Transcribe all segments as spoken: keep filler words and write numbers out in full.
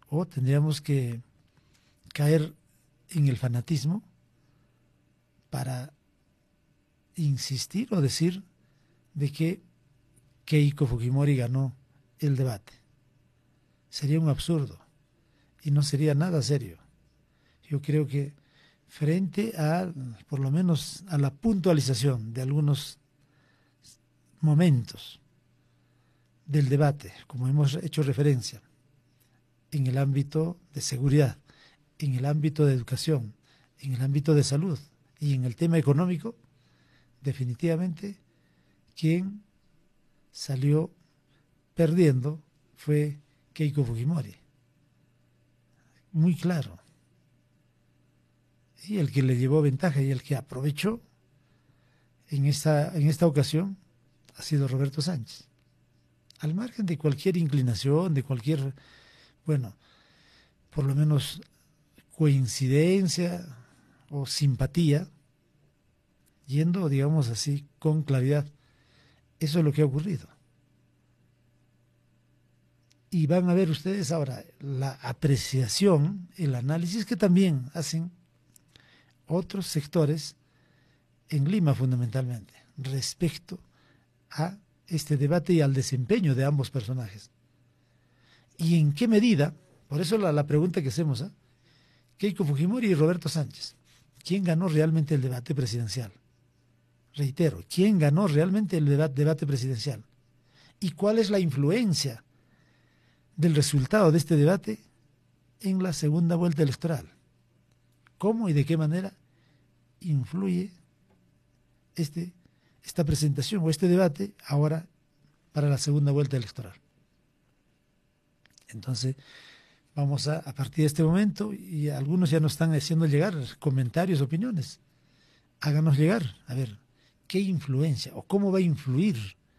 o tendríamos que caer en el fanatismo para insistir o decir de que Keiko Fujimori ganó el debate. Sería un absurdo y no sería nada serio. Yo creo que frente a, por lo menos, a la puntualización de algunos momentos del debate, como hemos hecho referencia, en el ámbito de seguridad, en el ámbito de educación, en el ámbito de salud y en el tema económico, definitivamente quien salió perdiendo fue Keiko Fujimori. Muy claro. Y el que le llevó ventaja y el que aprovechó en esta, en esta ocasión ha sido Roberto Sánchez. Al margen de cualquier inclinación, de cualquier, bueno, por lo menos coincidencia o simpatía, yendo, digamos así, con claridad, eso es lo que ha ocurrido. Y van a ver ustedes ahora la apreciación, el análisis que también hacen otros sectores en Lima fundamentalmente, respecto a este debate y al desempeño de ambos personajes. ¿Y en qué medida? Por eso la, la pregunta que hacemos, ¿eh? Keiko Fujimori y Roberto Sánchez. ¿Quién ganó realmente el debate presidencial? Reitero, ¿quién ganó realmente el debate, debate presidencial? ¿Y cuál es la influencia del resultado de este debate en la segunda vuelta electoral? ¿Cómo y de qué manera influye este, esta presentación o este debate ahora para la segunda vuelta electoral? Entonces, vamos a, a partir de este momento, y algunos ya nos están haciendo llegar comentarios, opiniones. Háganos llegar, a ver, ¿qué influencia o cómo va a influir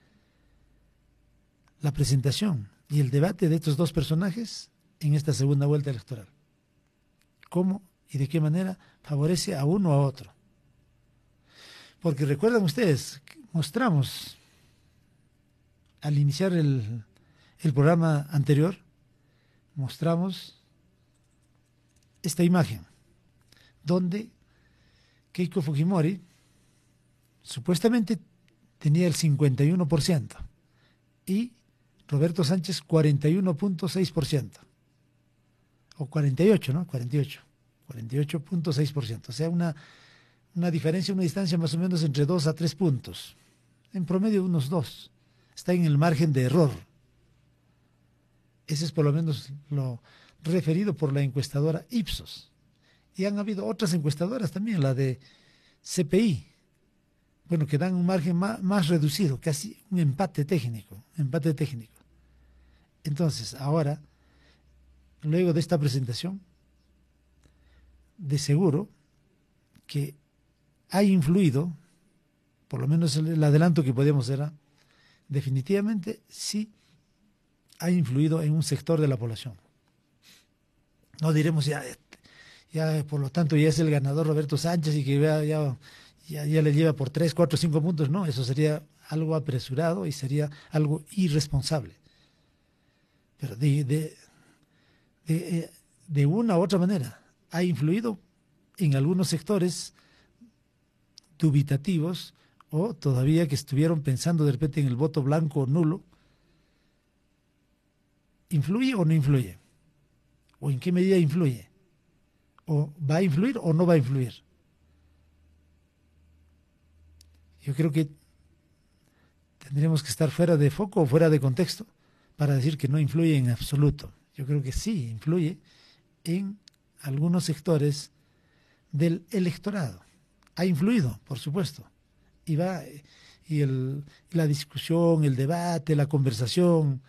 la presentación y el debate de estos dos personajes en esta segunda vuelta electoral? ¿Cómo y de qué manera favorece a uno o a otro? Porque recuerdan ustedes, mostramos al iniciar el, el programa anterior, mostramos esta imagen, donde Keiko Fujimori supuestamente tenía el cincuenta y uno por ciento y Roberto Sánchez cuarenta y uno punto seis por ciento, o cuarenta y ocho, ¿no? cuarenta y ocho, cuarenta y ocho punto seis por ciento, o sea, una, una diferencia, una distancia más o menos entre dos a tres puntos, en promedio unos dos, está en el margen de error. Ese es por lo menos lo referido por la encuestadora Ipsos. Y han habido otras encuestadoras también, la de C P I, bueno, que dan un margen más, más reducido, casi un empate técnico, empate técnico. Entonces, ahora, luego de esta presentación, de seguro que ha influido, por lo menos el, el adelanto que podemos hacer, definitivamente sí ha influido en un sector de la población. No diremos ya, ya por lo tanto ya es el ganador Roberto Sánchez y que ya, ya, ya, ya le lleva por tres, cuatro, cinco puntos. No, eso sería algo apresurado y sería algo irresponsable. Pero de, de, de, de una u otra manera ha influido en algunos sectores dubitativos o todavía que estuvieron pensando de repente en el voto blanco o nulo. ¿Influye o no influye? ¿O en qué medida influye? ¿O va a influir o no va a influir? Yo creo que tendremos que estar fuera de foco o fuera de contexto para decir que no influye en absoluto. Yo creo que sí influye en algunos sectores del electorado. Ha influido, por supuesto. Y va, y el, la discusión, el debate, la conversación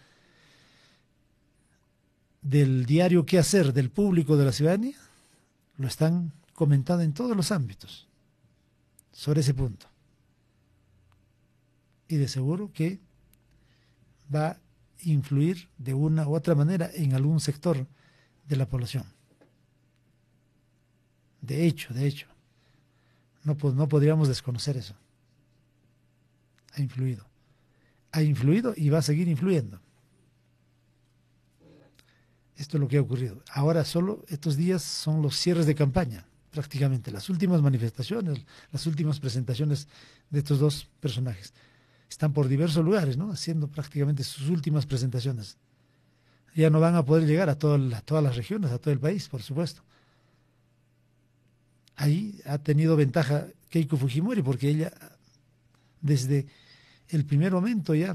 del diario qué hacer del público, de la ciudadanía, lo están comentando en todos los ámbitos sobre ese punto. Y de seguro que va a influir de una u otra manera en algún sector de la población. De hecho, de hecho, no, no podríamos desconocer eso. Ha influido. Ha influido y va a seguir influyendo. Esto es lo que ha ocurrido. Ahora solo estos días son los cierres de campaña, prácticamente, las últimas manifestaciones, las últimas presentaciones de estos dos personajes. Están por diversos lugares, ¿no? Haciendo prácticamente sus últimas presentaciones. Ya no van a poder llegar a, todo el, a todas las regiones, a todo el país, por supuesto. Ahí ha tenido ventaja Keiko Fujimori, porque ella, desde el primer momento ya,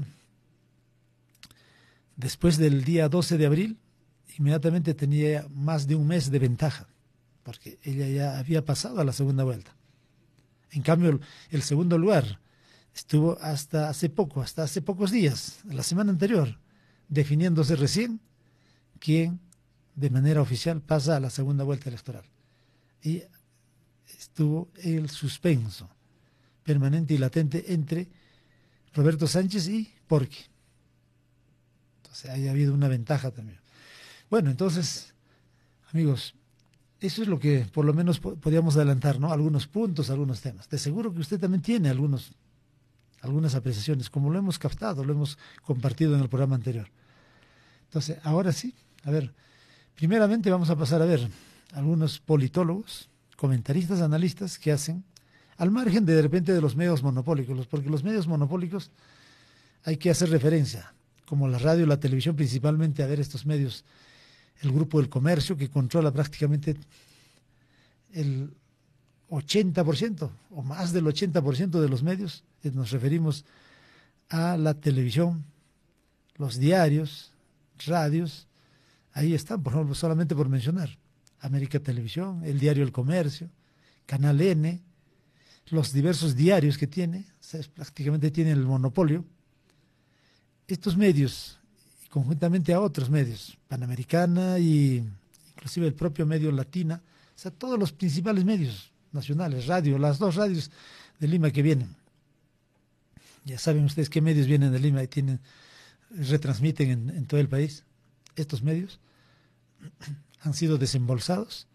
después del día doce de abril, inmediatamente tenía más de un mes de ventaja, porque ella ya había pasado a la segunda vuelta. En cambio, el, el segundo lugar estuvo hasta hace poco, hasta hace pocos días, la semana anterior, definiéndose recién quién de manera oficial pasa a la segunda vuelta electoral. Y estuvo el suspenso permanente y latente entre Roberto Sánchez y Porqui. Entonces haya habido una ventaja también. Bueno, entonces, amigos, eso es lo que por lo menos podíamos adelantar, ¿no? Algunos puntos, algunos temas. De seguro que usted también tiene algunos, algunas apreciaciones, como lo hemos captado, lo hemos compartido en el programa anterior. Entonces, ahora sí, a ver, primeramente vamos a pasar a ver algunos politólogos, comentaristas, analistas que hacen, al margen de, de repente de los medios monopólicos, porque los medios monopólicos hay que hacer referencia, como la radio y la televisión, principalmente a ver estos medios, el grupo del comercio que controla prácticamente el ochenta por ciento o más del ochenta por ciento de los medios, nos referimos a la televisión, los diarios, radios, ahí están, por ejemplo, solamente por mencionar, América Televisión, el diario El Comercio, Canal N, los diversos diarios que tiene, o sea, prácticamente tienen el monopolio. Estos medios, conjuntamente a otros medios, Panamericana y inclusive el propio medio Latina, o sea, todos los principales medios nacionales, radio, las dos radios de Lima que vienen. Ya saben ustedes qué medios vienen de Lima y tienen, retransmiten en, en todo el país. Estos medios han sido desembolsados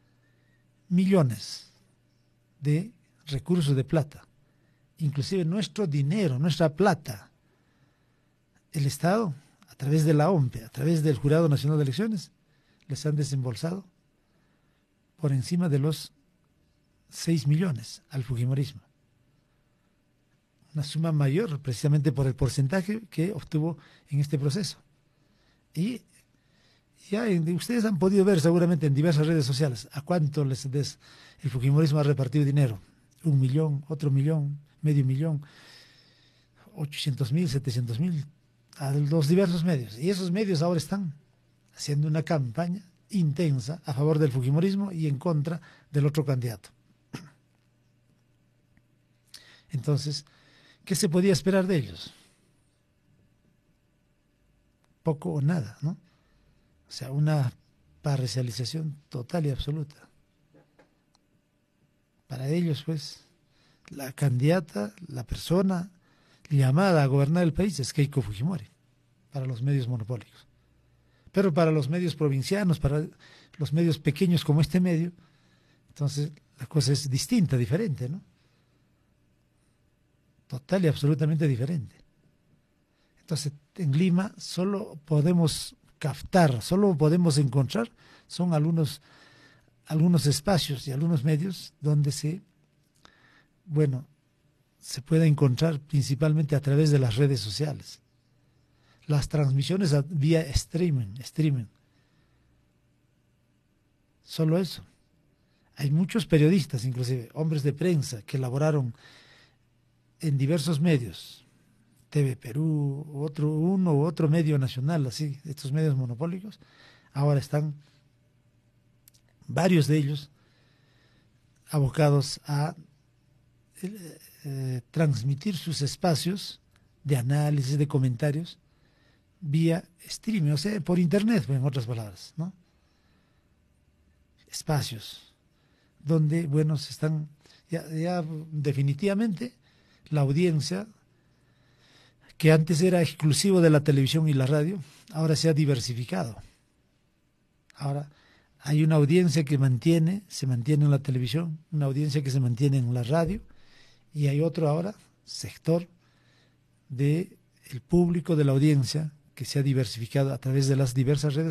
millones de recursos de plata, inclusive nuestro dinero, nuestra plata. El Estado, a través de la O M P E, a través del Jurado Nacional de Elecciones, les han desembolsado por encima de los seis millones al fujimorismo. Una suma mayor precisamente por el porcentaje que obtuvo en este proceso. Y ya en, ustedes han podido ver seguramente en diversas redes sociales a cuánto les des, el fujimorismo ha repartido dinero. Un millón, otro millón, medio millón, ochocientos mil, setecientos mil, a los diversos medios. Y esos medios ahora están haciendo una campaña intensa a favor del fujimorismo y en contra del otro candidato. Entonces, ¿qué se podía esperar de ellos? Poco o nada, ¿no? O sea, una parcialización total y absoluta. Para ellos, pues, la candidata, la persona llamada a gobernar el país es Keiko Fujimori, para los medios monopólicos. Pero para los medios provincianos, para los medios pequeños como este medio, entonces la cosa es distinta, diferente, ¿no? Total y absolutamente diferente. Entonces, en Lima solo podemos captar, solo podemos encontrar, son algunos, algunos espacios y algunos medios donde se, bueno, se puede encontrar principalmente a través de las redes sociales. Las transmisiones vía streaming, streaming. Solo eso. Hay muchos periodistas, inclusive hombres de prensa, que elaboraron en diversos medios, T V Perú, otro, uno u otro medio nacional, así, estos medios monopólicos, ahora están varios de ellos abocados a eh, eh, transmitir sus espacios de análisis, de comentarios, vía streaming, o sea, por internet, en otras palabras, ¿no? Espacios donde, bueno, se están, ya, ya definitivamente, la audiencia, que antes era exclusivo de la televisión y la radio, ahora se ha diversificado. Ahora hay una audiencia que mantiene, se mantiene en la televisión, una audiencia que se mantiene en la radio, y hay otro ahora, sector del público de la audiencia, que se ha diversificado a través de las diversas redes